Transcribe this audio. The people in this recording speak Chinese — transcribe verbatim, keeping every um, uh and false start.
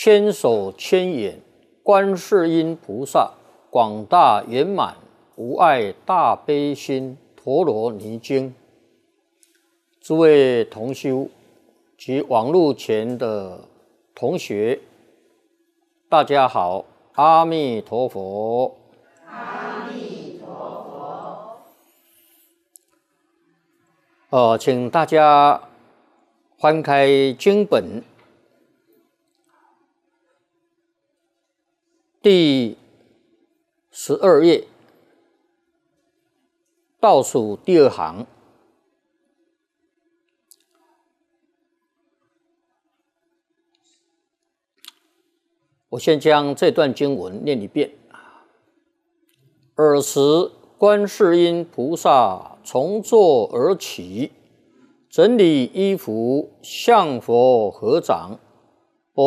千手千眼，观世音菩萨，广大圆满，无碍大悲心，陀罗尼经。诸位同修及网络前的同学，大家好，阿弥陀佛。 阿弥陀佛。 呃，请大家翻开经本第十二页，倒数第二行。我先将这段经文念一遍。尔时，观世音菩萨从座而起，整理衣服，向佛合掌，